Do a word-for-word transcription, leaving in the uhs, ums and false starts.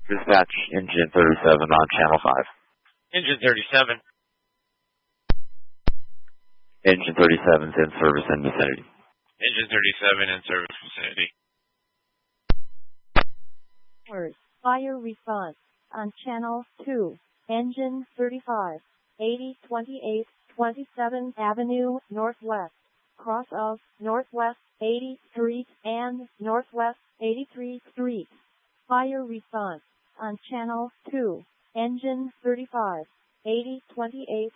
Dispatch engine thirty-seven on channel five. Engine thirty-seven. Engine thirty-seven is in service in vicinity. Engine thirty-seven in service vicinity. Word. Fire response on channel two. Engine thirty-five. eighty twenty-eight twenty-seventh Avenue Northwest. Cross of Northwest eightieth Street and Northwest eighty-three Street. Fire response on channel two. Engine thirty-five. eighty twenty-eight